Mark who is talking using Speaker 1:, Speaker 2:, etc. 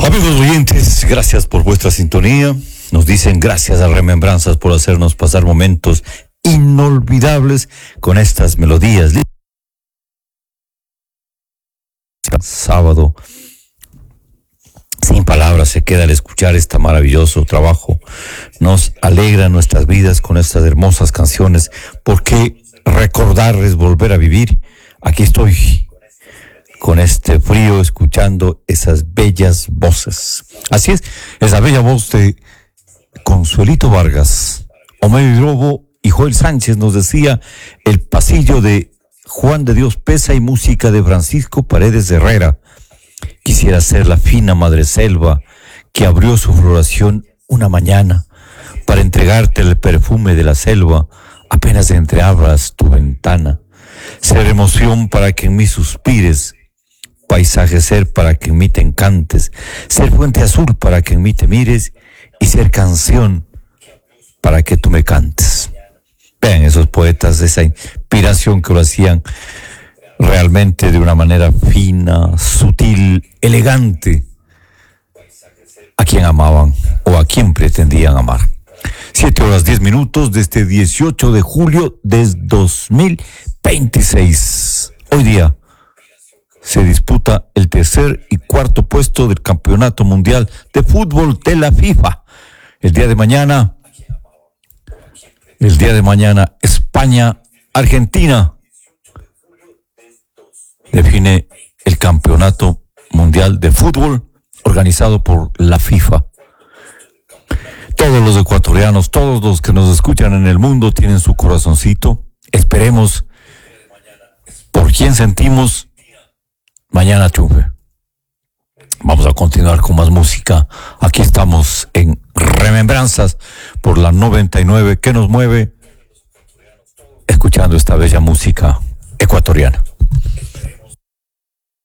Speaker 1: Amigos oyentes, gracias por vuestra sintonía. Nos dicen gracias a Remembranzas por hacernos pasar momentos inolvidables con estas melodías. Sábado, sin palabras se queda al escuchar este maravilloso trabajo. Nos alegra nuestras vidas con estas hermosas canciones, porque recordar es volver a vivir. Aquí estoy con este frío, escuchando esas bellas voces. Así es, esa bella voz de Consuelito Vargas, Homero Hidrobo y Joel Sánchez nos decía El pasillo de Juan de Dios Pesa y música de Francisco Paredes Herrera. Quisiera ser la fina madreselva que abrió su floración una mañana para entregarte el perfume de la selva apenas entreabras tu ventana. Ser emoción para que en mí suspires, paisaje ser para que en mí te encantes, ser fuente azul para que en mí te mires y ser canción para que tú me cantes. Vean esos poetas, esa inspiración que lo hacían realmente de una manera fina, sutil, elegante, a quien amaban o a quien pretendían amar. 7:10 de este 18 de julio de 2026. Hoy día se disputa el tercer y cuarto puesto del Campeonato Mundial de Fútbol de la FIFA. El día de mañana, España-Argentina define el Campeonato Mundial de Fútbol organizado por la FIFA. Todos los ecuatorianos, todos los que nos escuchan en el mundo tienen su corazoncito. Esperemos por quien sentimos mañana triunfe. Vamos a continuar con más música. Aquí estamos en Remembranzas por la 99 que nos mueve, escuchando esta bella música ecuatoriana.